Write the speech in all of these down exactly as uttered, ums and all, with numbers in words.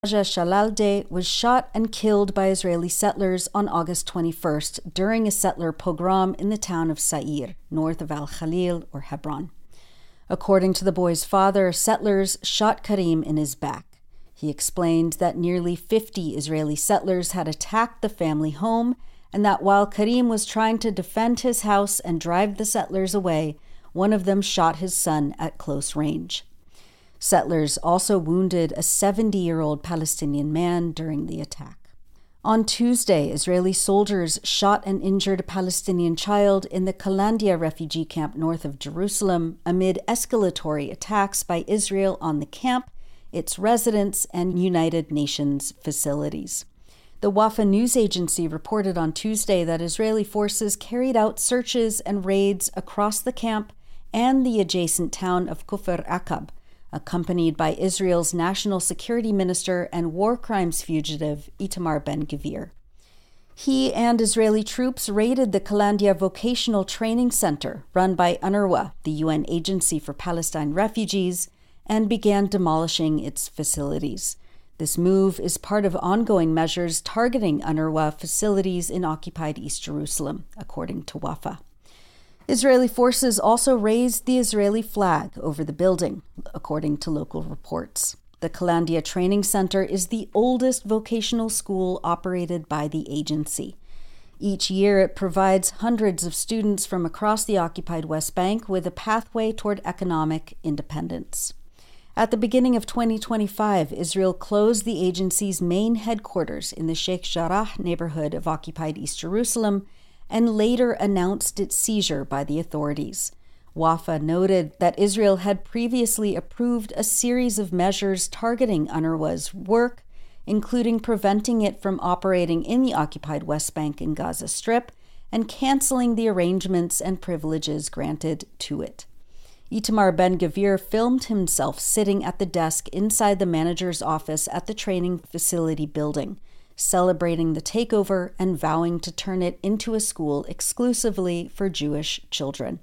Shalalde was shot and killed by Israeli settlers on August twenty-first during a settler pogrom in the town of Sa'ir, north of Al-Khalil or Hebron. According to the boy's father, settlers shot Karim in his back. He explained that nearly fifty Israeli settlers had attacked the family home and that while Karim was trying to defend his house and drive the settlers away, one of them shot his son at close range. Settlers also wounded a seventy-year-old Palestinian man during the attack. On Tuesday, Israeli soldiers shot and injured a Palestinian child in the Kalandia refugee camp north of Jerusalem amid escalatory attacks by Israel on the camp, its residents, and United Nations facilities. The Wafa news agency reported on Tuesday that Israeli forces carried out searches and raids across the camp and the adjacent town of Kufr Aqab, accompanied by Israel's national security minister and war crimes fugitive Itamar Ben-Gvir. He and Israeli troops raided the Kalandia Vocational Training Center, run by UNRWA, the U N Agency for Palestine Refugees, and began demolishing its facilities. This move is part of ongoing measures targeting UNRWA facilities in occupied East Jerusalem, according to Wafa. Israeli forces also raised the Israeli flag over the building, according to local reports. The Kalandia Training Center is the oldest vocational school operated by the agency. Each year, it provides hundreds of students from across the occupied West Bank with a pathway toward economic independence. At the beginning of twenty twenty-five, Israel closed the agency's main headquarters in the Sheikh Jarrah neighborhood of occupied East Jerusalem and later announced its seizure by the authorities. Wafa noted that Israel had previously approved a series of measures targeting UNRWA's work, including preventing it from operating in the occupied West Bank and Gaza Strip and canceling the arrangements and privileges granted to it. Itamar Ben-Gvir filmed himself sitting at the desk inside the manager's office at the training facility building, celebrating the takeover and vowing to turn it into a school exclusively for Jewish children.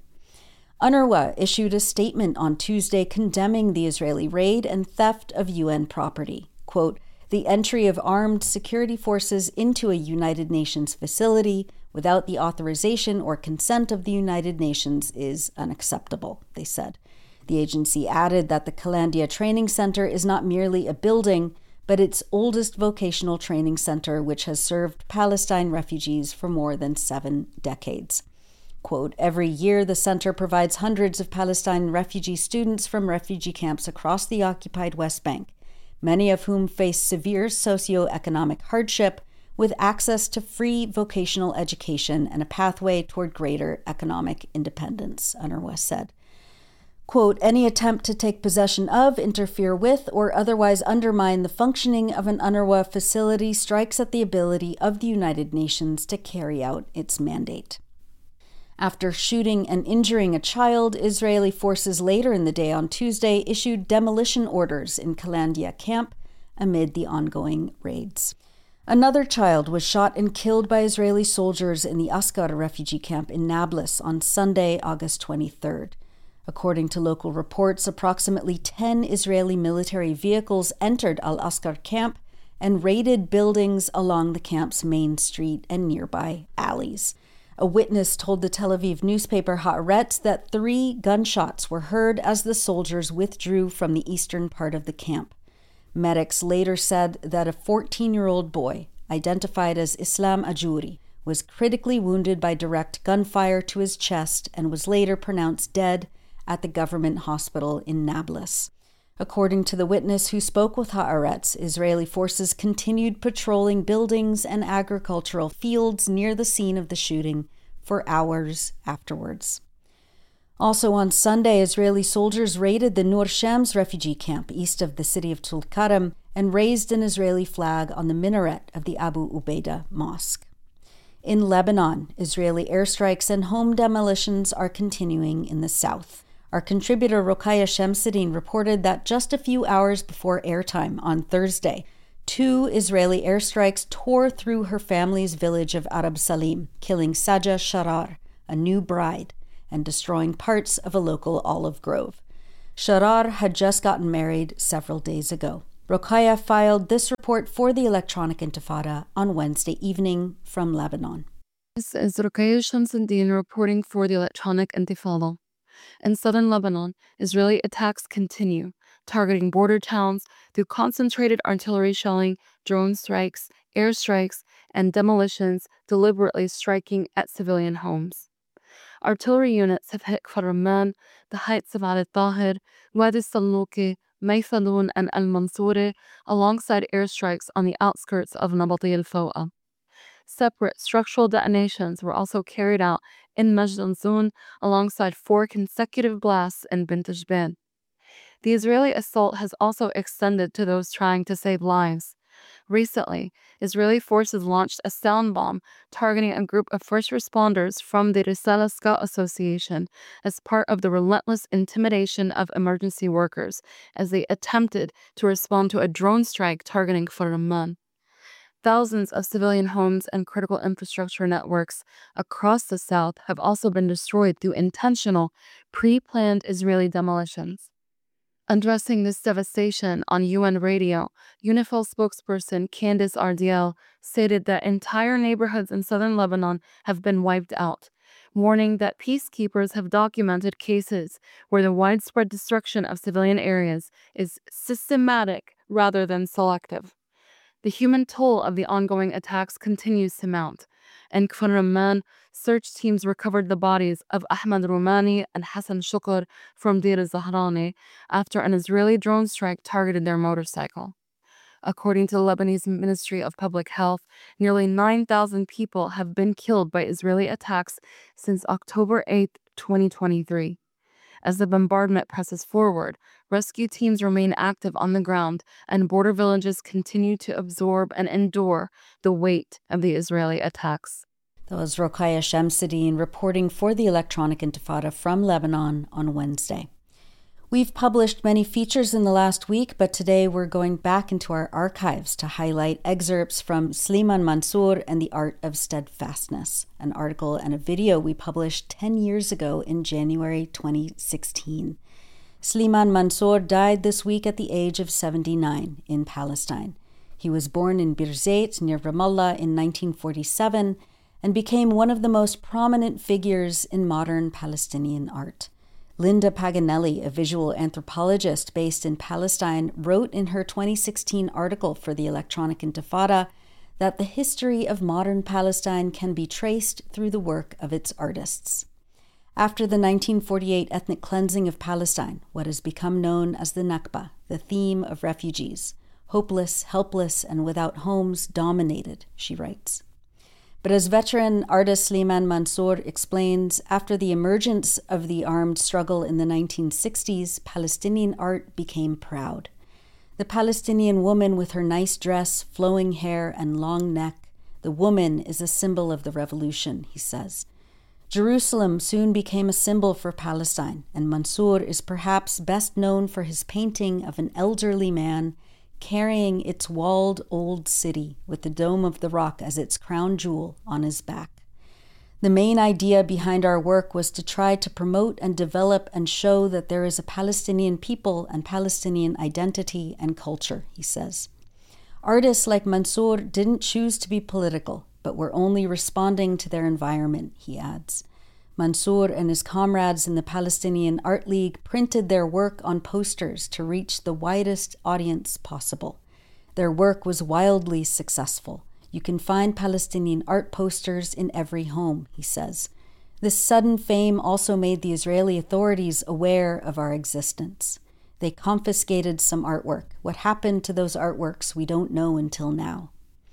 UNRWA issued a statement on Tuesday condemning the Israeli raid and theft of U N property. Quote, "The entry of armed security forces into a United Nations facility without the authorization or consent of the United Nations is unacceptable," they said. The agency added that the Kalandia Training Center is not merely a building, but its oldest vocational training center, which has served Palestine refugees for more than seven decades. Quote, "Every year, the center provides hundreds of Palestine refugee students from refugee camps across the occupied West Bank, many of whom face severe socioeconomic hardship, with access to free vocational education and a pathway toward greater economic independence," UNRWA said. Quote, "Any attempt to take possession of, interfere with, or otherwise undermine the functioning of an UNRWA facility strikes at the ability of the United Nations to carry out its mandate." After shooting and injuring a child, Israeli forces later in the day on Tuesday issued demolition orders in Kalandia camp amid the ongoing raids. Another child was shot and killed by Israeli soldiers in the Askar refugee camp in Nablus on Sunday, August twenty-third. According to local reports, approximately ten Israeli military vehicles entered Al-Askar camp and raided buildings along the camp's main street and nearby alleys. A witness told the Tel Aviv newspaper Haaretz that three gunshots were heard as the soldiers withdrew from the eastern part of the camp. Medics later said that a fourteen-year-old boy, identified as Islam Ajuri, was critically wounded by direct gunfire to his chest and was later pronounced dead at the government hospital in Nablus. According to the witness who spoke with Haaretz, Israeli forces continued patrolling buildings and agricultural fields near the scene of the shooting for hours afterwards. Also on Sunday, Israeli soldiers raided the Nur Shams refugee camp east of the city of Tulkarem and raised an Israeli flag on the minaret of the Abu Ubaidah Mosque. In Lebanon, Israeli airstrikes and home demolitions are continuing in the south. Our contributor Rokaya Shamsuddin reported that just a few hours before airtime on Thursday, two Israeli airstrikes tore through her family's village of Arab Salim, killing Saja Sharar, a new bride, and destroying parts of a local olive grove. Sharar had just gotten married several days ago. Rokhaya filed this report for the Electronic Intifada on Wednesday evening from Lebanon. This is Rokhaya Shamsuddin reporting for the Electronic Intifada. In southern Lebanon, Israeli attacks continue, targeting border towns through concentrated artillery shelling, drone strikes, airstrikes, and demolitions, deliberately striking at civilian homes. Artillery units have hit Kfar Ramman, the heights of Al Tahir, Wadi Salluki, Maythaloon, and Al Mansouri, alongside airstrikes on the outskirts of Nabati al Fo'a. Separate structural detonations were also carried out in Majd al-Zoun alongside four consecutive blasts in Bint Jbeil. The Israeli assault has also extended to those trying to save lives. Recently, Israeli forces launched a sound bomb targeting a group of first responders from the Risala Scout Association as part of the relentless intimidation of emergency workers as they attempted to respond to a drone strike targeting Kfar Ramman. Thousands of civilian homes and critical infrastructure networks across the south have also been destroyed through intentional, pre-planned Israeli demolitions. Addressing this devastation on U N radio, UNIFIL spokesperson Candice Ardiel stated that entire neighborhoods in southern Lebanon have been wiped out, warning that peacekeepers have documented cases where the widespread destruction of civilian areas is systematic rather than selective. The human toll of the ongoing attacks continues to mount. In Kfar Ramman, search teams recovered the bodies of Ahmed Romani and Hassan Shukr from Deir Zahrani after an Israeli drone strike targeted their motorcycle. According to the Lebanese Ministry of Public Health, nearly nine thousand people have been killed by Israeli attacks since October eighth, twenty twenty-three. As the bombardment presses forward, rescue teams remain active on the ground, and border villages continue to absorb and endure the weight of the Israeli attacks. That was Rokhaya Shamsuddin reporting for the Electronic Intifada from Lebanon on Wednesday. We've published many features in the last week, but today we're going back into our archives to highlight excerpts from Sliman Mansour and the Art of Steadfastness, an article and a video we published ten years ago in January twenty sixteen. Sliman Mansour died this week at the age of seventy-nine in Palestine. He was born in Birzeit near Ramallah in nineteen forty-seven and became one of the most prominent figures in modern Palestinian art. Linda Paganelli, a visual anthropologist based in Palestine, wrote in her twenty sixteen article for the Electronic Intifada that the history of modern Palestine can be traced through the work of its artists. After the nineteen forty-eight ethnic cleansing of Palestine, what has become known as the Nakba, the theme of refugees, hopeless, helpless, and without homes, dominated, she writes. But as veteran artist Sliman Mansour explains, after the emergence of the armed struggle in the nineteen sixties, Palestinian art became proud. The Palestinian woman with her nice dress, flowing hair, and long neck, the woman is a symbol of the revolution, he says. Jerusalem soon became a symbol for Palestine, and Mansour is perhaps best known for his painting of an elderly man carrying its walled old city with the Dome of the Rock as its crown jewel on his back. The main idea behind our work was to try to promote and develop and show that there is a Palestinian people and Palestinian identity and culture, he says. Artists like Mansour didn't choose to be political, but were only responding to their environment, he adds. Mansour and his comrades in the Palestinian Art League printed their work on posters to reach the widest audience possible. Their work was wildly successful. You can find Palestinian art posters in every home, he says. This sudden fame also made the Israeli authorities aware of our existence. They confiscated some artwork. What happened to those artworks we don't know until now.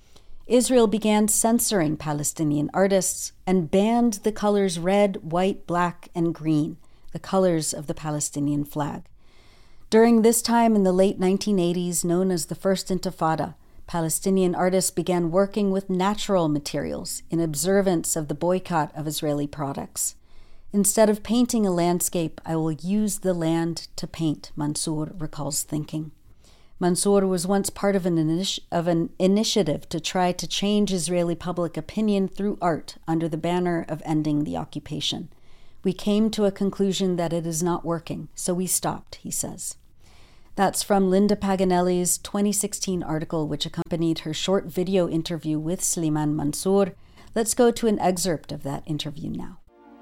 Israel began censoring Palestinian artists and banned the colors red, white, black, and green, the colors of the Palestinian flag. During this time in the late nineteen eighties, known as the First Intifada, Palestinian artists began working with natural materials in observance of the boycott of Israeli products. Instead of painting a landscape, I will use the land to paint, Mansour recalls thinking. Mansour was once part of an, initi- of an initiative to try to change Israeli public opinion through art under the banner of ending the occupation. We came to a conclusion that it is not working, so we stopped, he says. That's from Linda Paganelli's twenty sixteen article, which accompanied her short video interview with Slimane Mansour. Let's go to an excerpt of that interview now.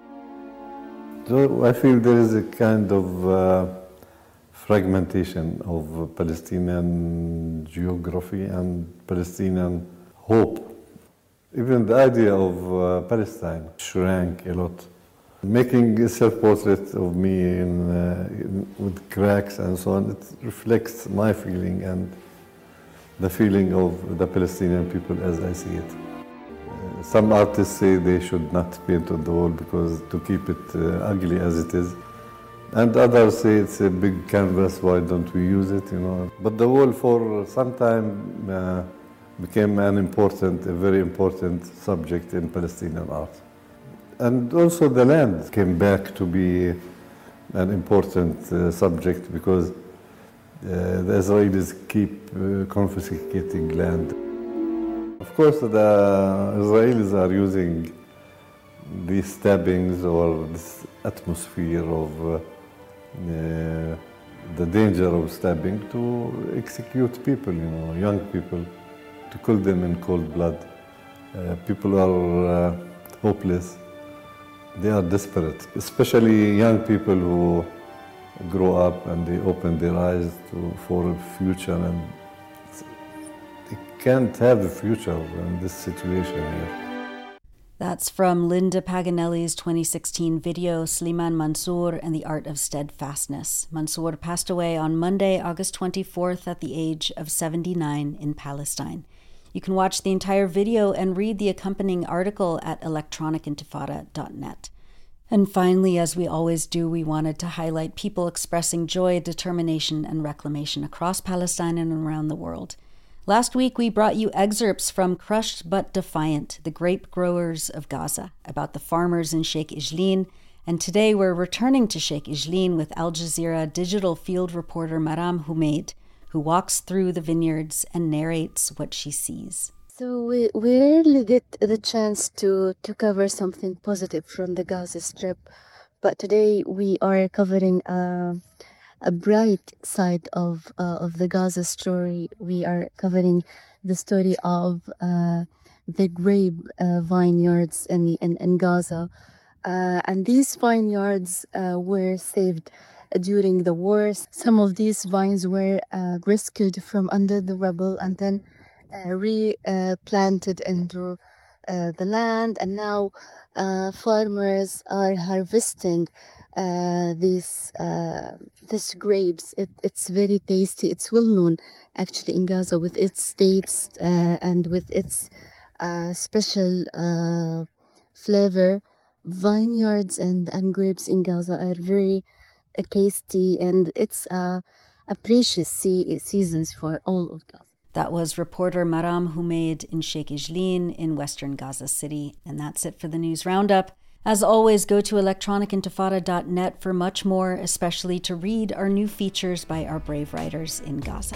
So I feel there is a kind of uh, fragmentation of Palestinian geography and Palestinian hope. Even the idea of uh, Palestine shrank a lot. Making a self-portrait of me in, uh, in, with cracks and so on, it reflects my feeling and the feeling of the Palestinian people as I see it. Uh, some artists say they should not paint on the wall because to keep it uh, ugly as it is. And others say it's a big canvas, why don't we use it, you know. But the wall for some time uh, became an important, a very important subject in Palestinian art. And also the land came back to be an important uh, subject because uh, the Israelis keep uh, confiscating land. Of course, the Israelis are using these stabbings or this atmosphere of uh, uh, the danger of stabbing to execute people, you know, young people, to kill them in cold blood. Uh, people are uh, hopeless. They are desperate, especially young people who grow up and they open their eyes to, for a future, and they can't have a future in this situation here. That's from Linda Paganelli's twenty sixteen video, Slimane Mansour and the Art of Steadfastness. Mansour passed away on Monday, August twenty-fourth at the age of seventy-nine in Palestine. You can watch the entire video and read the accompanying article at electronic intifada dot net. And finally, as we always do, we wanted to highlight people expressing joy, determination, and reclamation across Palestine and around the world. Last week, we brought you excerpts from Crushed But Defiant, the grape growers of Gaza, about the farmers in Sheikh Ijlin. And today, we're returning to Sheikh Ijlin with Al Jazeera digital field reporter Maram Humaid, who walks through the vineyards and narrates what she sees. So we, we rarely get the chance to, to cover something positive from the Gaza Strip, but today we are covering a, a bright side of uh, of the Gaza story. We are covering the story of uh, the grape uh, vineyards in, in, in Gaza. Uh, and these vineyards uh, were saved during the wars. Some of these vines were uh, rescued from under the rubble and then uh, replanted uh, into uh, the land. And now uh, farmers are harvesting uh, these uh, these grapes. It, it's very tasty. It's well known actually in Gaza with its taste uh, and with its uh, special uh, flavor. Vineyards and, and grapes in Gaza are very uh, tasty, and it's uh, a precious sea- seasons for all of Gaza. That was reporter Maram Humaid in Sheikh Ijlin in western Gaza City. And that's it for the News Roundup. As always, go to electronic intifada dot net for much more, especially to read our new features by our brave writers in Gaza.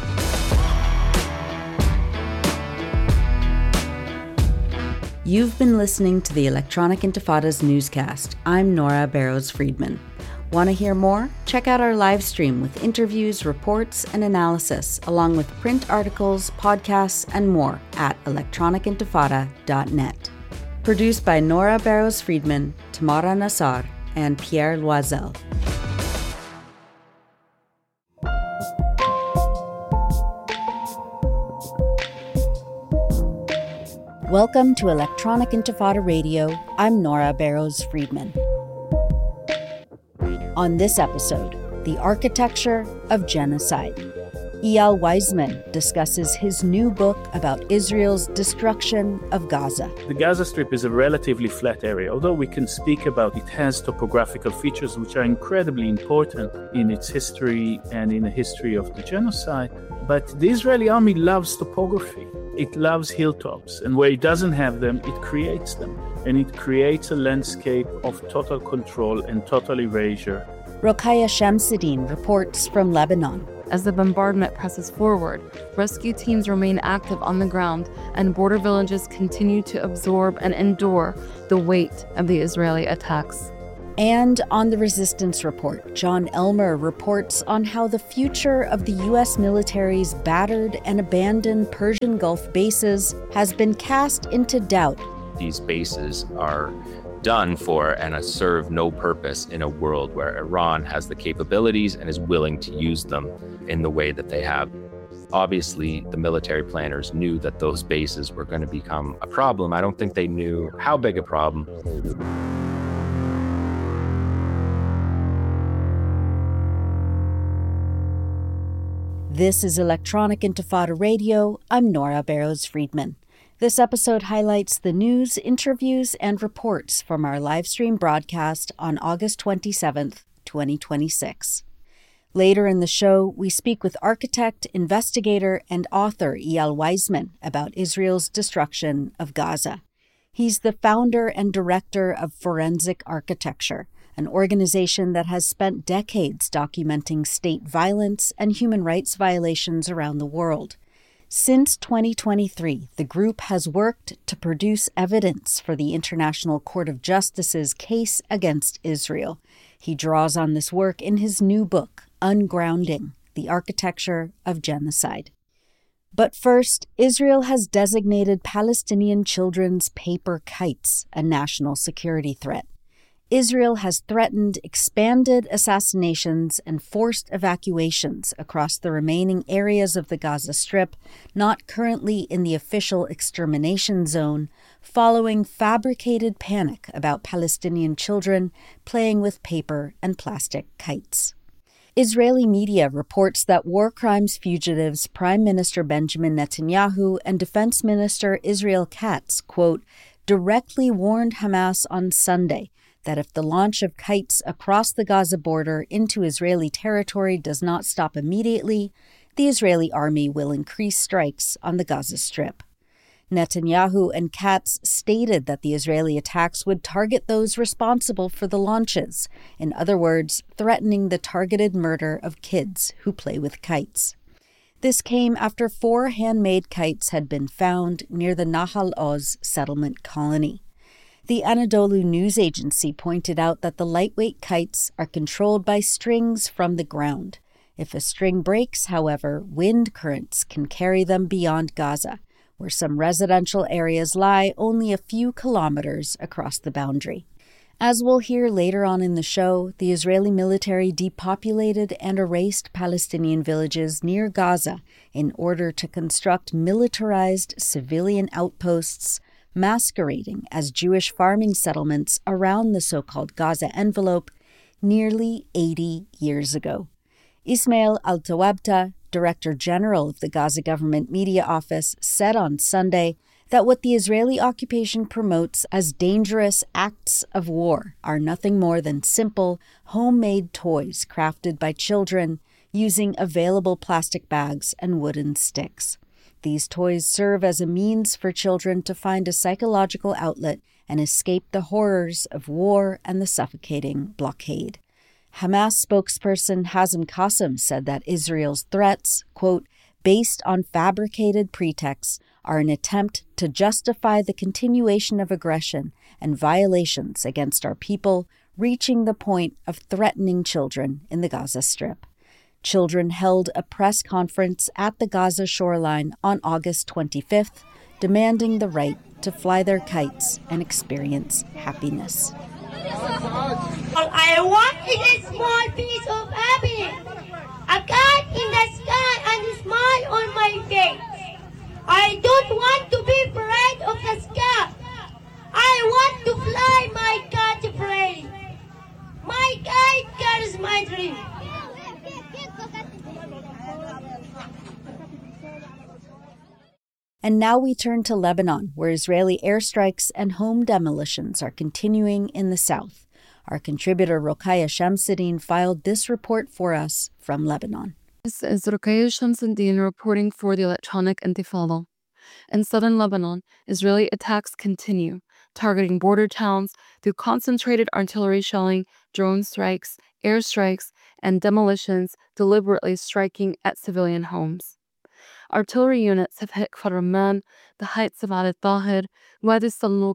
You've been listening to the Electronic Intifada's newscast. I'm Nora Barrows-Friedman. Want to hear more? Check out our live stream with interviews, reports, and analysis, along with print articles, podcasts, and more at electronic intifada dot net. Produced by Nora Barrows-Friedman, Tamara Nassar, and Pierre Loisel. Welcome to Electronic Intifada Radio. I'm Nora Barrows-Friedman. On this episode, the architecture of genocide. Eyal Weizman discusses his new book about Israel's destruction of Gaza. The Gaza Strip is a relatively flat area. Although we can speak about it, has topographical features which are incredibly important in its history and in the history of the genocide. But the Israeli army loves topography. It loves hilltops, and where it doesn't have them, it creates them. And it creates a landscape of total control and total erasure. Rokhaya Shamsuddin reports from Lebanon. As the bombardment presses forward, rescue teams remain active on the ground, and border villages continue to absorb and endure the weight of the Israeli attacks. And on the Resistance Report, John Elmer reports on how the future of the U S military's battered and abandoned Persian Gulf bases has been cast into doubt. These bases are done for and serve no purpose in a world where Iran has the capabilities and is willing to use them in the way that they have. Obviously, the military planners knew that those bases were going to become a problem. I don't think they knew how big a problem. This is Electronic Intifada Radio. I'm Nora Barrows-Friedman. This episode highlights the news, interviews, and reports from our live stream broadcast on August twenty-seventh, twenty twenty-six. Later in the show, we speak with architect, investigator, and author Eyal Weizman about Israel's destruction of Gaza. He's the founder and director of Forensic Architecture, an organization that has spent decades documenting state violence and human rights violations around the world. Since twenty twenty-three, the group has worked to produce evidence for the International Court of Justice's case against Israel. He draws on this work in his new book, Ungrounding: The Architecture of Genocide. But first, Israel has designated Palestinian children's paper kites a national security threat. Israel has threatened expanded assassinations and forced evacuations across the remaining areas of the Gaza Strip not currently in the official extermination zone, following fabricated panic about Palestinian children playing with paper and plastic kites. Israeli media reports that war crimes fugitives Prime Minister Benjamin Netanyahu and Defense Minister Israel Katz, quote, directly warned Hamas on Sunday that if the launch of kites across the Gaza border into Israeli territory does not stop immediately, the Israeli army will increase strikes on the Gaza Strip. Netanyahu and Katz stated that the Israeli attacks would target those responsible for the launches, in other words, threatening the targeted murder of kids who play with kites. This came after four handmade kites had been found near the Nahal Oz settlement colony. The Anadolu news agency pointed out that the lightweight kites are controlled by strings from the ground. If a string breaks, however, wind currents can carry them beyond Gaza, where some residential areas lie only a few kilometers across the boundary. As we'll hear later on in the show, the Israeli military depopulated and erased Palestinian villages near Gaza in order to construct militarized civilian outposts masquerading as Jewish farming settlements around the so-called Gaza envelope nearly eighty years ago. Ismail Al-Tawabta, Director General of the Gaza Government Media Office, said on Sunday that what the Israeli occupation promotes as dangerous acts of war are nothing more than simple, homemade toys crafted by children using available plastic bags and wooden sticks. These toys serve as a means for children to find a psychological outlet and escape the horrors of war and the suffocating blockade. Hamas spokesperson Hazem Qassem said that Israel's threats, quote, based on fabricated pretexts, are an attempt to justify the continuation of aggression and violations against our people, reaching the point of threatening children in the Gaza Strip. Children held a press conference at the Gaza shoreline on August twenty-fifth, demanding the right to fly their kites and experience happiness. All I want is a small piece of happiness, a kite in the sky and a smile on my face. I don't want to be afraid of the sky. I want to fly my kite free. My kite carries my dream. And now we turn to Lebanon, where Israeli airstrikes and home demolitions are continuing in the south. Our contributor Rokaya Shamsuddin filed this report for us from Lebanon. This is Rokaya Shamsuddin reporting for the Electronic Intifada. In southern Lebanon, Israeli attacks continue, targeting border towns through concentrated artillery shelling, drone strikes, airstrikes, and demolitions, deliberately striking at civilian homes. Artillery units have hit Kfar Ramman, the heights of Al Tahir, Wadi Salnuki,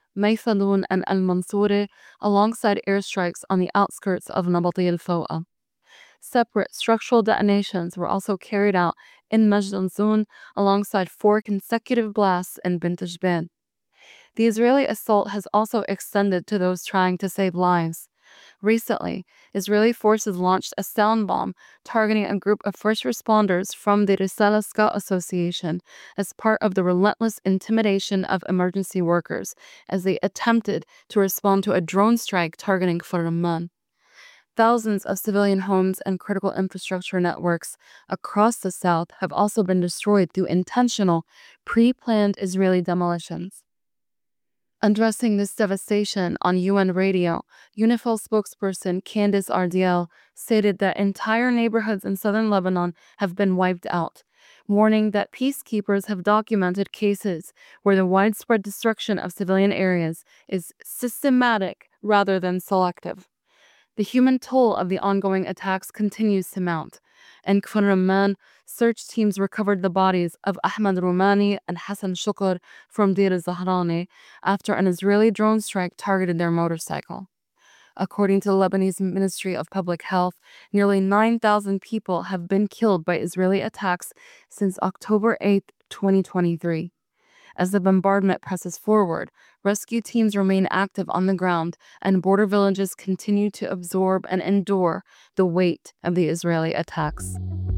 Maythadun, and Al Mansouri, alongside airstrikes on the outskirts of Nabati al Fo'a. Separate structural detonations were also carried out in Majd al-Zun alongside four consecutive blasts in Bint Jbeil. The Israeli assault has also extended to those trying to save lives. Recently, Israeli forces launched a sound bomb targeting a group of first responders from the Risala Scout Association as part of the relentless intimidation of emergency workers as they attempted to respond to a drone strike targeting Kfar Ramman. Thousands of civilian homes and critical infrastructure networks across the south have also been destroyed through intentional, pre-planned Israeli demolitions. Addressing this devastation on U N radio, UNIFIL spokesperson Candice Ardiel stated that entire neighborhoods in southern Lebanon have been wiped out, warning that peacekeepers have documented cases where the widespread destruction of civilian areas is systematic rather than selective. The human toll of the ongoing attacks continues to mount. In Kfar Ramman, search teams recovered the bodies of Ahmed Rumani and Hassan Shukr from Deir Zahrani after an Israeli drone strike targeted their motorcycle. According to the Lebanese Ministry of Public Health, nearly nine thousand people have been killed by Israeli attacks since October eighth, twenty twenty-three. As the bombardment presses forward, rescue teams remain active on the ground, and border villages continue to absorb and endure the weight of the Israeli attacks.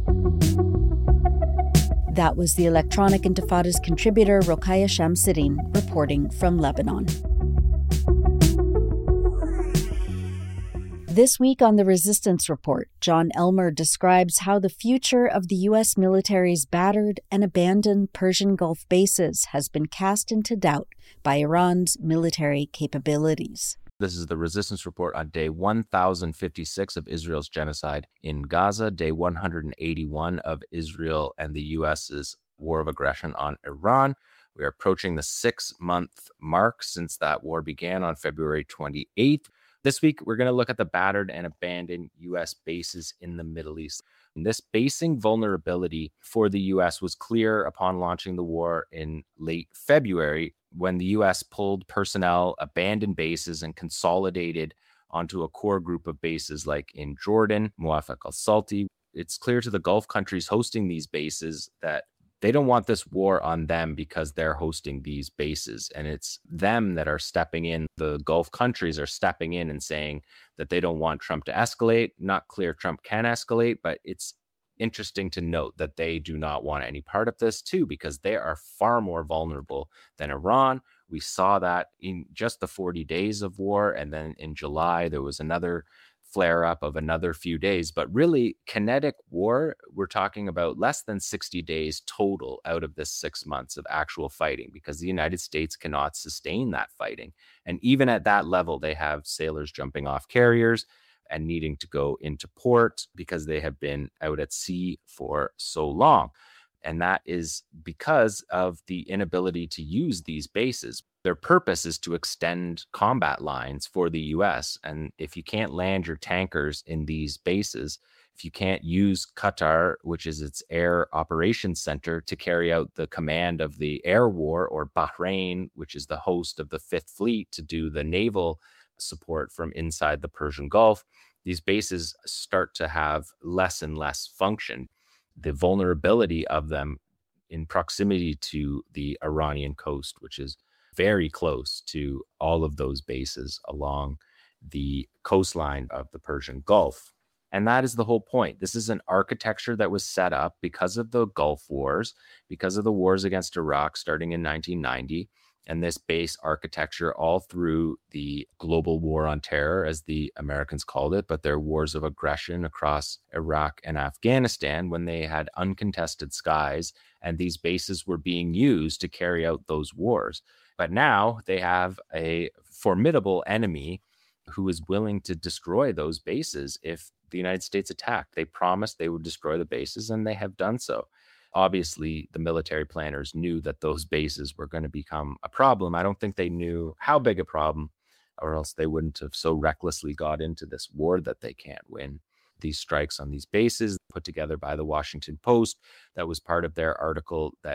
That was the Electronic Intifada's contributor Rokhaya Shamsiddin reporting from Lebanon. This week on the Resistance Report, John Elmer describes how the future of the U S military's battered and abandoned Persian Gulf bases has been cast into doubt by Iran's military capabilities. This is the Resistance Report on day one thousand fifty-six of Israel's genocide in Gaza, day one hundred eighty-one of Israel and the U S's war of aggression on Iran. We are approaching the six-month mark since that war began on February twenty-eighth. This week, we're going to look at the battered and abandoned U S bases in the Middle East. And this basing vulnerability for the U S was clear upon launching the war in late February, when the U S pulled personnel, abandoned bases, and consolidated onto a core group of bases like in Jordan, Muwafaq al-Salti. It's clear to the Gulf countries hosting these bases that they don't want this war on them because they're hosting these bases. And it's them that are stepping in. The Gulf countries are stepping in and saying that they don't want Trump to escalate. Not clear Trump can escalate, but it's interesting to note that they do not want any part of this too, because they are far more vulnerable than Iran. We saw that in just the forty days of war. And then in July, there was another flare up of another few days. But really, kinetic war, we're talking about less than sixty days total out of this six months of actual fighting, because the United States cannot sustain that fighting. And even at that level, they have sailors jumping off carriers and needing to go into port because they have been out at sea for so long. And that is because of the inability to use these bases. Their purpose is to extend combat lines for the U S. And if you can't land your tankers in these bases, if you can't use Qatar, which is its air operations center, to carry out the command of the air war, or Bahrain, which is the host of the Fifth Fleet, to do the naval support from inside the Persian Gulf, these bases start to have less and less function. The vulnerability of them in proximity to the Iranian coast, which is very close to all of those bases along the coastline of the Persian Gulf. And that is the whole point. This is an architecture that was set up because of the Gulf Wars, because of the wars against Iraq starting in nineteen ninety, and this base architecture all through the global war on terror, as the Americans called it, but their wars of aggression across Iraq and Afghanistan, when they had uncontested skies, and these bases were being used to carry out those wars. But now they have a formidable enemy who is willing to destroy those bases if the United States attacked. They promised they would destroy the bases, and they have done so. Obviously, the military planners knew that those bases were going to become a problem. I don't think they knew how big a problem, or else they wouldn't have so recklessly got into this war that they can't win. These strikes on these bases put together by the Washington Post, that was part of their article that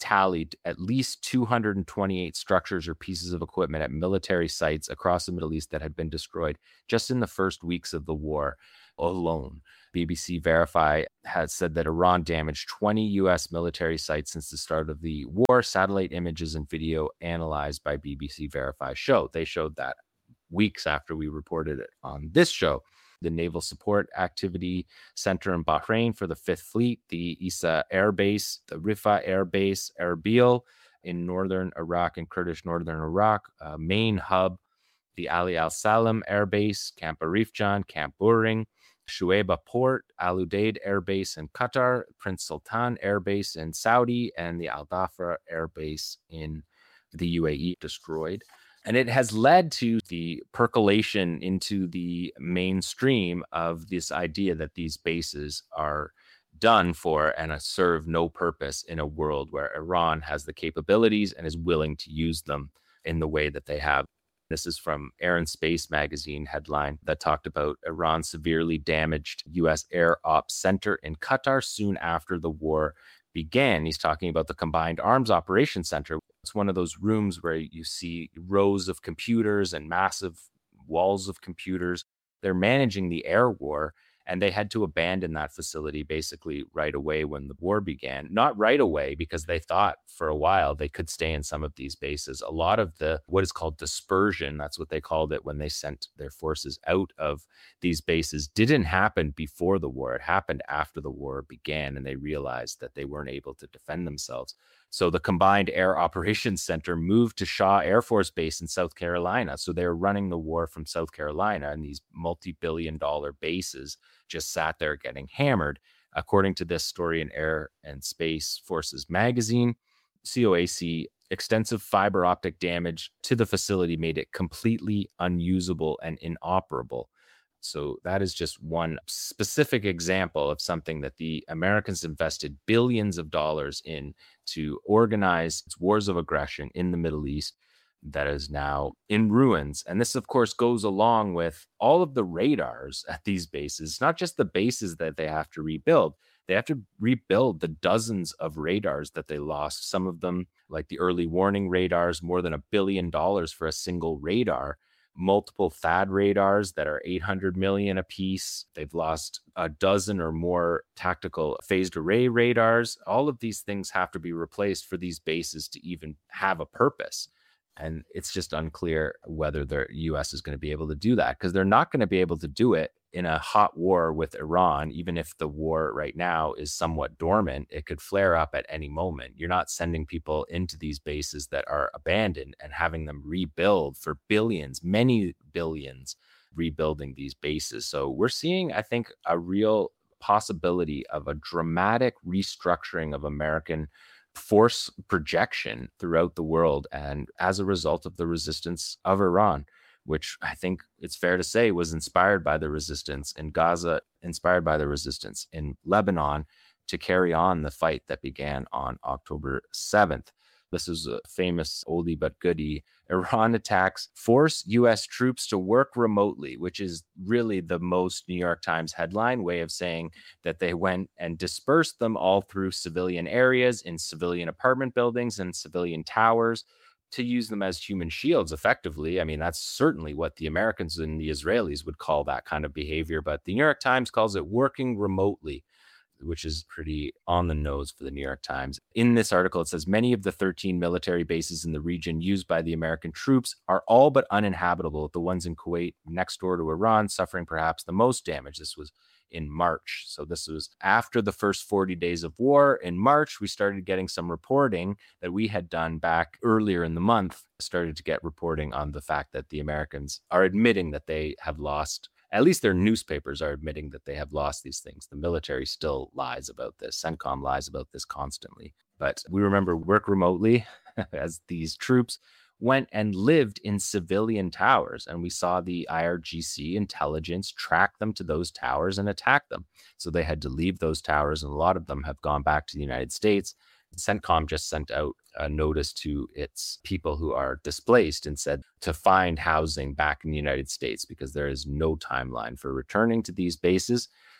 tallied at least two hundred twenty-eight structures or pieces of equipment at military sites across the Middle East that had been destroyed just in the first weeks of the war alone. B B C Verify has said that Iran damaged twenty U S military sites since the start of the war. Satellite images and video analyzed by B B C Verify show. They showed that weeks after we reported it on this show. The Naval Support Activity Center in Bahrain for the Fifth Fleet, the Isa Air Base, the Rifa Air Base, Erbil in northern Iraq and Kurdish northern Iraq, uh, main hub, the Ali Al Salam Air Base, Camp Arifjan, Camp Buring, Shuaibah Port, Al Udeid Air Base in Qatar, Prince Sultan Air Base in Saudi, and the Al Dhafra Air Base in the U A E destroyed. And it has led to the percolation into the mainstream of this idea that these bases are done for and serve no purpose in a world where Iran has the capabilities and is willing to use them in the way that they have. This is from Air and Space magazine headline that talked about Iran severely damaged U S Air Ops Center in Qatar soon after the war began. He's talking about the Combined Arms Operations Center. It's one of those rooms where you see rows of computers and massive walls of computers. They're managing the air war, and they had to abandon that facility basically right away when the war began. Not right away, because they thought for a while they could stay in some of these bases. A lot of the what is called dispersion, that's what they called it when they sent their forces out of these bases, didn't happen before the war. It happened after the war began, and they realized that they weren't able to defend themselves. So the Combined Air Operations Center moved to Shaw Air Force Base in South Carolina. So they're running the war from South Carolina, and these multi-billion dollar bases just sat there getting hammered. According to this story in Air and Space Forces magazine, C O A C, extensive fiber optic damage to the facility made it completely unusable and inoperable. So that is just one specific example of something that the Americans invested billions of dollars in to organize wars of aggression in the Middle East that is now in ruins. And this, of course, goes along with all of the radars at these bases, not just the bases that they have to rebuild. They have to rebuild the dozens of radars that they lost. Some of them, like the early warning radars, more than a billion dollars for a single radar. Multiple THAAD radars that are eight hundred million a piece. They've lost a dozen or more tactical phased array radars. All of these things have to be replaced for these bases to even have a purpose. And it's just unclear whether the U S is going to be able to do that, because they're not going to be able to do it in a hot war with Iran. Even if the war right now is somewhat dormant, it could flare up at any moment. You're not sending people into these bases that are abandoned and having them rebuild for billions, many billions, rebuilding these bases. So we're seeing, I think, a real possibility of a dramatic restructuring of American force projection throughout the world, and as a result of the resistance of Iran, which I think it's fair to say was inspired by the resistance in Gaza, inspired by the resistance in Lebanon to carry on the fight that began on October seventh. This is a famous oldie but goodie. Iran attacks force U S troops to work remotely, which is really the most New York Times headline way of saying that they went and dispersed them all through civilian areas, in civilian apartment buildings and civilian towers, to use them as human shields effectively. I mean, that's certainly what the Americans and the Israelis would call that kind of behavior. But the New York Times calls it working remotely, which is pretty on the nose for the New York Times. In this article, it says many of the thirteen military bases in the region used by the American troops are all but uninhabitable. The ones in Kuwait next door to Iran suffering perhaps the most damage. This was in March. So this was after the first forty days of war. In March, we started getting some reporting that we had done back earlier in the month, started to get reporting on the fact that the Americans are admitting that they have lost, at least their newspapers are admitting that they have lost these things. The military still lies about this. CENTCOM lies about this constantly. But we remember work remotely as these troops went and lived in civilian towers. And we saw the I R G C intelligence track them to those towers and attack them. So they had to leave those towers, and a lot of them have gone back to the United States. CENTCOM just sent out a notice to its people who are displaced and said to find housing back in the United States, because there is no timeline for returning to these bases.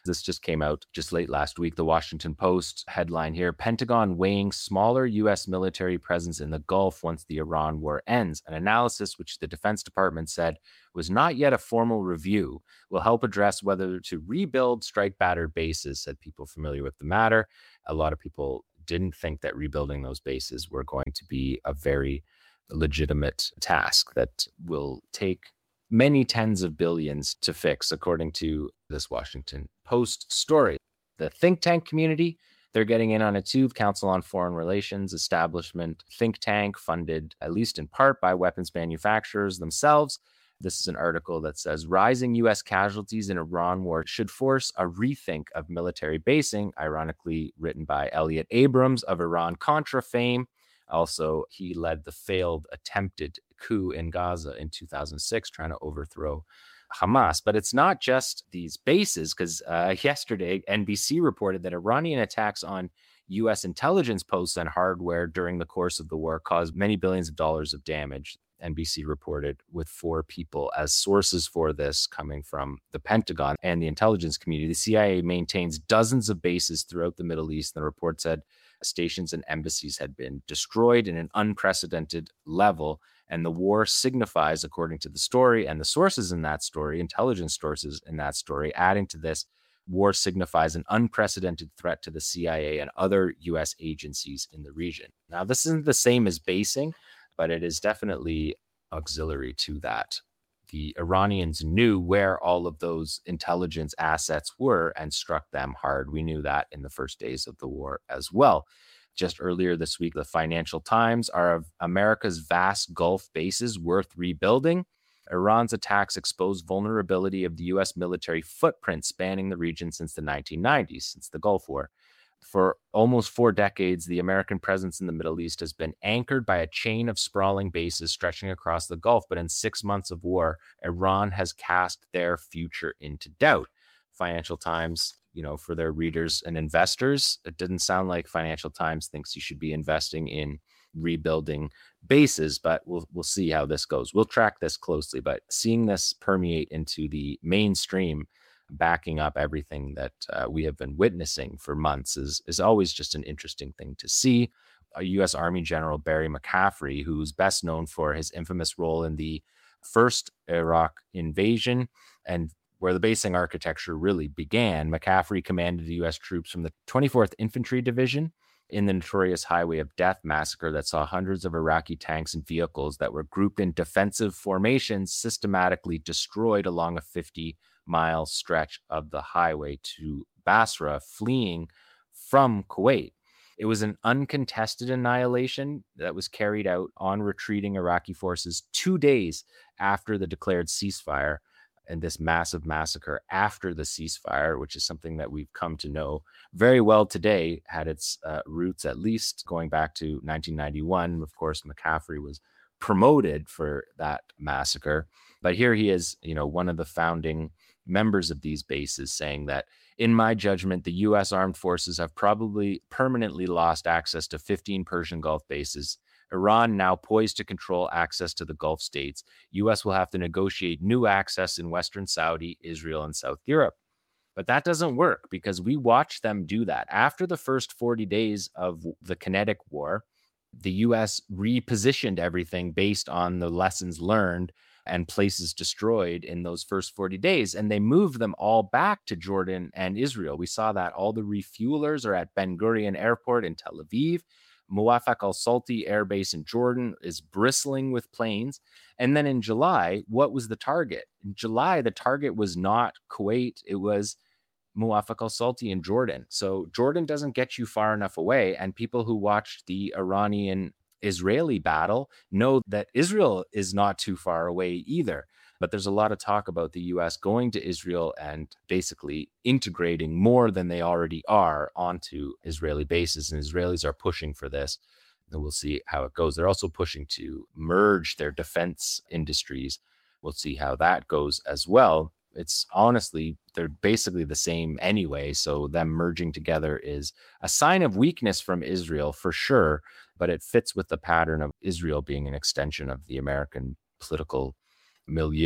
This just came out just late last week. The Washington Post headline here, Pentagon weighing smaller U S military presence in the Gulf once the Iran war ends. An analysis which the Defense Department said was not yet a formal review will help address whether to rebuild strike-battered bases, said people familiar with the matter. A lot of people didn't think that rebuilding those bases were going to be a very legitimate task that will take many tens of billions to fix, according to this Washington Post story. The think tank community, they're getting in on it too. Council on Foreign Relations establishment think tank funded, at least in part, by weapons manufacturers themselves. This is an article that says rising U S casualties in Iran war should force a rethink of military basing, ironically written by Elliot Abrams of Iran-Contra fame. Also, he led the failed attempted coup in Gaza in two thousand six, trying to overthrow Hamas. But it's not just these bases, because uh, yesterday, N B C reported that Iranian attacks on U S intelligence posts and hardware during the course of the war caused many billions of dollars of damage. N B C reported, with four people as sources for this coming from the Pentagon and the intelligence community. The C I A maintains dozens of bases throughout the Middle East. And the report said stations and embassies had been destroyed in an unprecedented level. And the war signifies, according to the story and the sources in that story, intelligence sources in that story, adding to this, war signifies an unprecedented threat to the C I A and other U S agencies in the region. Now, this isn't the same as basing, but it is definitely auxiliary to that. The Iranians knew where all of those intelligence assets were and struck them hard. We knew that in the first days of the war as well. Just earlier this week, the Financial Times, are of America's vast Gulf bases worth rebuilding. Iran's attacks expose vulnerability of the U S military footprint spanning the region since the nineteen nineties, since the Gulf War. For almost four decades, the American presence in the Middle East has been anchored by a chain of sprawling bases stretching across the Gulf. But in six months of war, Iran has cast their future into doubt. Financial Times, you know, for their readers and investors, it didn't sound like Financial Times thinks you should be investing in rebuilding bases, but we'll we'll see how this goes. We'll track this closely, but seeing this permeate into the mainstream, backing up everything that uh, we have been witnessing for months is, is always just an interesting thing to see. A U S Army General Barry McCaffrey, who's best known for his infamous role in the first Iraq invasion and where the basing architecture really began. McCaffrey commanded the U S troops from the twenty-fourth Infantry Division in the notorious Highway of Death massacre that saw hundreds of Iraqi tanks and vehicles that were grouped in defensive formations systematically destroyed along a fifty-mile stretch of the highway to Basra, fleeing from Kuwait. It was an uncontested annihilation that was carried out on retreating Iraqi forces two days after the declared ceasefire. And this massive massacre after the ceasefire, which is something that we've come to know very well today, had its uh, roots at least going back to nineteen ninety-one. Of course, McCaffrey was promoted for that massacre. But here he is, you know, one of the founding members of these bases, saying that, in my judgment, the U S armed forces have probably permanently lost access to fifteen Persian Gulf bases. Iran now poised to control access to the Gulf states. U S will have to negotiate new access in Western Saudi, Israel, and South Europe. But that doesn't work because we watched them do that. After the first forty days of the Kinetic War, the U S repositioned everything based on the lessons learned and places destroyed in those first forty days. And they moved them all back to Jordan and Israel. We saw that all the refuelers are at Ben Gurion Airport in Tel Aviv. Muwafaq al-Salti Air Base in Jordan is bristling with planes. And then in July, what was the target? In July, the target was not Kuwait. It was Muwafaq al-Salti in Jordan. So Jordan doesn't get you far enough away. And people who watched the Iranian-Israeli battle know that Israel is not too far away either. But there's a lot of talk about the U S going to Israel and basically integrating more than they already are onto Israeli bases. And Israelis are pushing for this. And we'll see how it goes. They're also pushing to merge their defense industries. We'll see how that goes as well. It's honestly, they're basically the same anyway. So them merging together is a sign of weakness from Israel for sure. But it fits with the pattern of Israel being an extension of the American political milieu.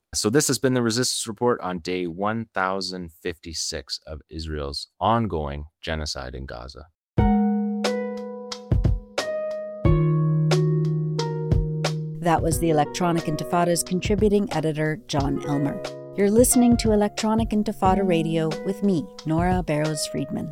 So this has been the Resistance Report on day one thousand fifty-six of Israel's ongoing genocide in Gaza. That was the Electronic Intifada's contributing editor, John Elmer. You're listening to Electronic Intifada Radio with me, Nora Barrows-Friedman.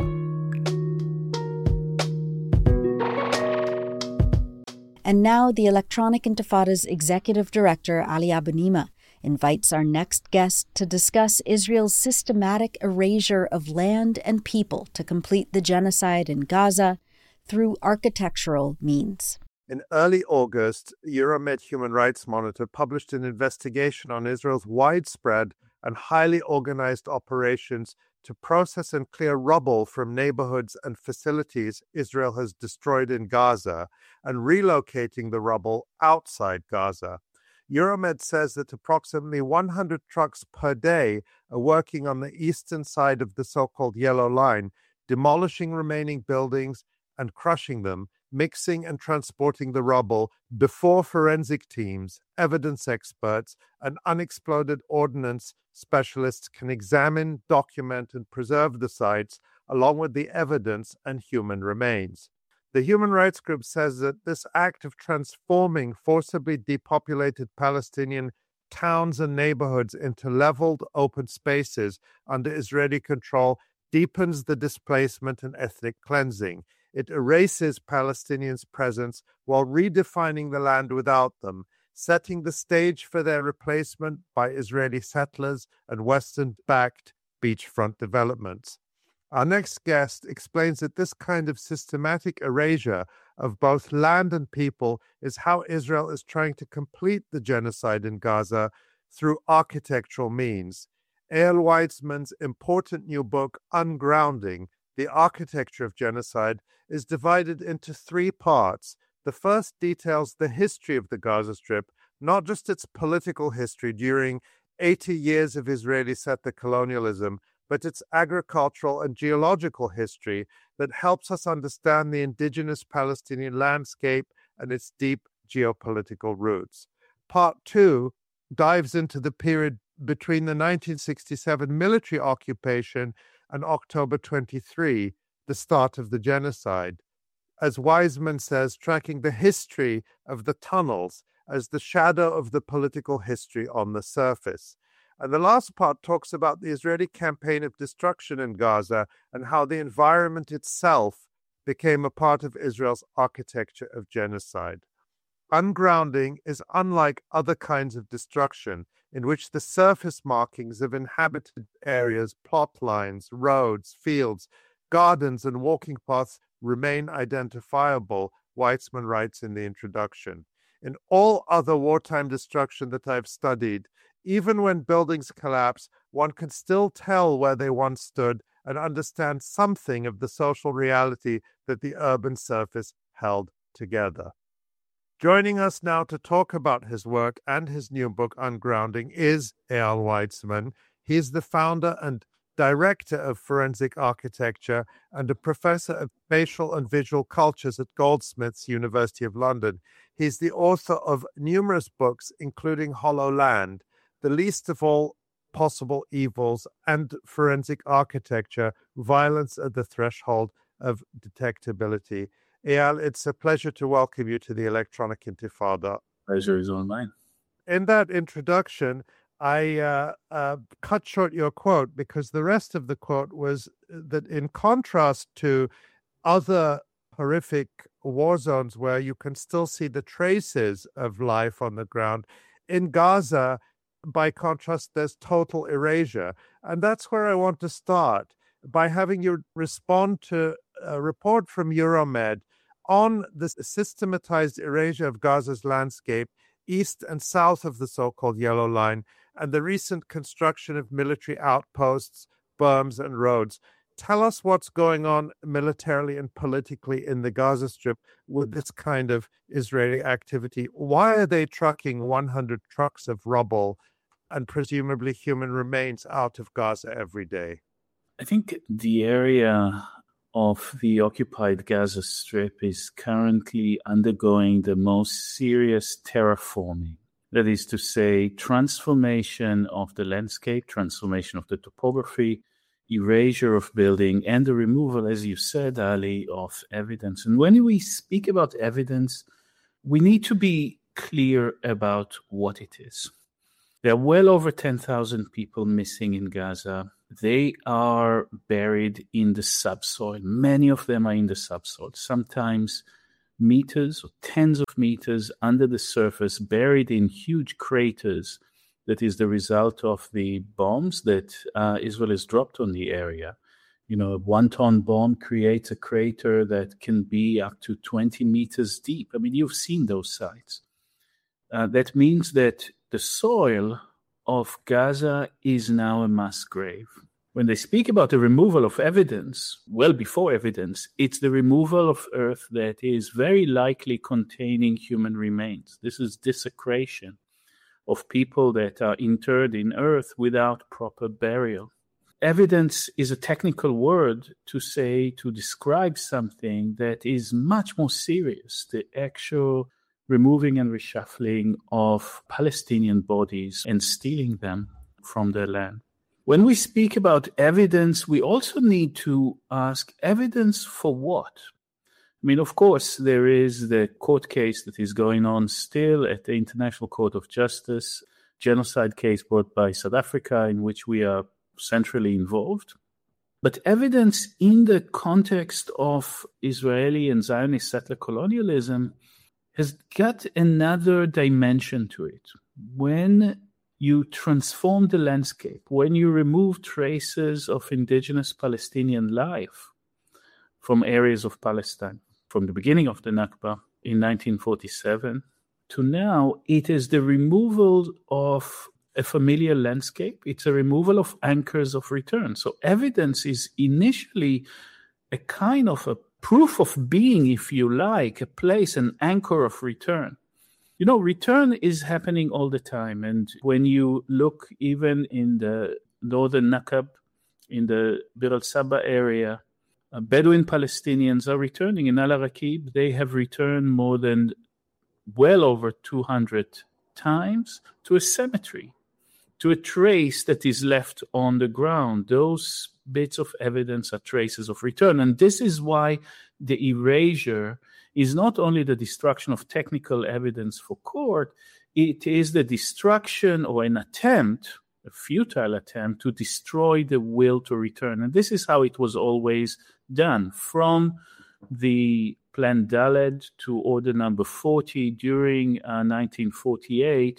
And now the Electronic Intifada's executive director, Ali Abunimah, invites our next guest to discuss Israel's systematic erasure of land and people to complete the genocide in Gaza through architectural means. In early August, Euromed Human Rights Monitor published an investigation on Israel's widespread and highly organized operations to process and clear rubble from neighborhoods and facilities Israel has destroyed in Gaza and relocating the rubble outside Gaza. Euromed says that approximately one hundred trucks per day are working on the eastern side of the so-called Yellow Line, demolishing remaining buildings and crushing them, mixing and transporting the rubble before forensic teams, evidence experts, and unexploded ordnance specialists can examine, document, and preserve the sites, along with the evidence and human remains. The human rights group says that this act of transforming forcibly depopulated Palestinian towns and neighborhoods into leveled open spaces under Israeli control deepens the displacement and ethnic cleansing. It erases Palestinians' presence while redefining the land without them, setting the stage for their replacement by Israeli settlers and Western-backed beachfront developments. Our next guest explains that this kind of systematic erasure of both land and people is how Israel is trying to complete the genocide in Gaza through architectural means. Eyal Weizman's important new book, Ungrounding, The Architecture of Genocide, is divided into three parts. The first details the history of the Gaza Strip, not just its political history during eighty years of Israeli settler colonialism, but its agricultural and geological history that helps us understand the indigenous Palestinian landscape and its deep geopolitical roots. Part two dives into the period between the nineteen sixty-seven military occupation and October twenty-third, the start of the genocide. As Weizman says, tracking the history of the tunnels as the shadow of the political history on the surface. And the last part talks about the Israeli campaign of destruction in Gaza and how the environment itself became a part of Israel's architecture of genocide. Ungrounding is unlike other kinds of destruction in which the surface markings of inhabited areas, plot lines, roads, fields, gardens, and walking paths remain identifiable, Weizman writes in the introduction. In all other wartime destruction that I've studied, even when buildings collapse, one can still tell where they once stood and understand something of the social reality that the urban surface held together. Joining us now to talk about his work and his new book, Ungrounding, is Eyal Weizman. He is the founder and director of forensic architecture and a professor of spatial and visual cultures at Goldsmiths, University of London. He's the author of numerous books, including Hollow Land, The Least of All Possible Evils, and Forensic Architecture, Violence at the Threshold of Detectability. Eyal, it's a pleasure to welcome you to the Electronic Intifada. Pleasure is all mine. In that introduction, I uh, uh, cut short your quote because the rest of the quote was that in contrast to other horrific war zones where you can still see the traces of life on the ground, in Gaza, by contrast, there's total erasure. And that's where I want to start, by having you respond to a report from Euromed on the systematized erasure of Gaza's landscape east and south of the so-called Yellow Line, and the recent construction of military outposts, berms, and roads. Tell us what's going on militarily and politically in the Gaza Strip with this kind of Israeli activity. Why are they trucking one hundred trucks of rubble and presumably human remains out of Gaza every day? I think the area of the occupied Gaza Strip is currently undergoing the most serious terraforming That is to say, transformation of the landscape, transformation of the topography, erasure of building, and the removal, as you said, Ali, of evidence. And when we speak about evidence, we need to be clear about what it is. There are well over ten thousand people missing in Gaza. They are buried in the subsoil. Many of them are in the subsoil, sometimes meters or tens of meters under the surface, buried in huge craters. That is the result of the bombs that uh, Israel has dropped on the area. You know, a one-ton bomb creates a crater that can be up to twenty meters deep. I mean, you've seen those sites. Uh, that means that the soil of Gaza is now a mass grave. When they speak about the removal of evidence, well before evidence, it's the removal of earth that is very likely containing human remains. This is desecration of people that are interred in earth without proper burial. Evidence is a technical word to say, to describe something that is much more serious, the actual removing and reshuffling of Palestinian bodies and stealing them from their land. When we speak about evidence, we also need to ask, evidence for what? I mean, of course, there is the court case that is going on still at the International Court of Justice, genocide case brought by South Africa, in which we are centrally involved. But evidence in the context of Israeli and Zionist settler colonialism has got another dimension to it. When you transform the landscape, when you remove traces of indigenous Palestinian life from areas of Palestine, from the beginning of the Nakba in nineteen forty-seven to now, it is the removal of a familiar landscape. It's a removal of anchors of return. So evidence is initially a kind of a proof of being, if you like, a place, an anchor of return. You know, return is happening all the time. And when you look even in the northern Nakab, in the Bir al-Saba area, uh, Bedouin Palestinians are returning. In Al-Araqib, they have returned more than well over two hundred times to a cemetery, to a trace that is left on the ground. Those bits of evidence are traces of return. And this is why the erasure is not only the destruction of technical evidence for court, it is the destruction or an attempt, a futile attempt, to destroy the will to return. And this is how it was always done. From the Plan Dalet to Order Number forty during uh, nineteen forty-eight,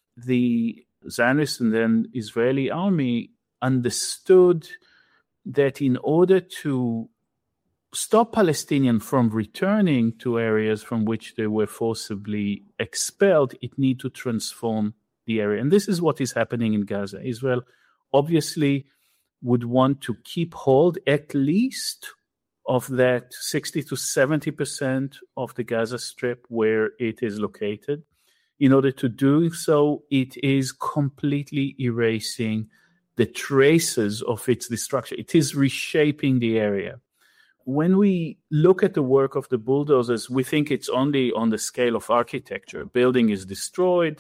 the Zionist and then Israeli army understood that in order to stop Palestinians from returning to areas from which they were forcibly expelled, it need to transform the area. And this is what is happening in Gaza. Israel obviously would want to keep hold at least of that sixty to seventy percent of the Gaza Strip where it is located. In order to do so, it is completely erasing the traces of its destruction. It is reshaping the area. When we look at the work of the bulldozers, we think it's only on the scale of architecture. A building is destroyed,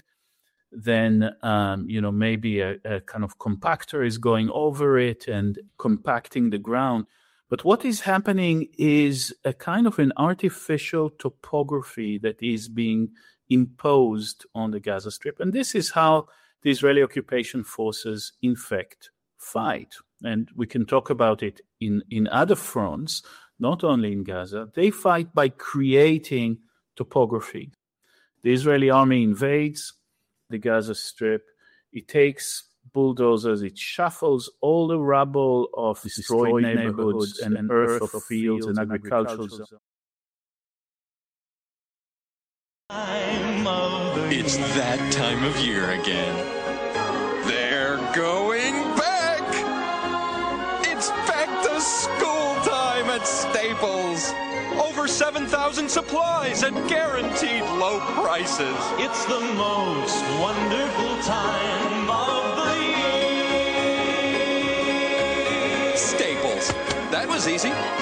then um, you know maybe a, a kind of compactor is going over it and compacting the ground. But what is happening is a kind of an artificial topography that is being imposed on the Gaza Strip. And this is how the Israeli occupation forces, in fact, fight. And we can talk about it in, in other fronts, not only in Gaza. They fight by creating topography. The Israeli army invades the Gaza Strip. It takes bulldozers, it shuffles all the rubble of destroyed, destroyed neighborhoods, neighborhoods and, and earth of fields, fields and, and agricultural zones. It's that time of year again. They're going back! It's back to school time at Staples! Over seven thousand supplies at guaranteed low prices. It's the most wonderful time of the year. Staples. That was easy.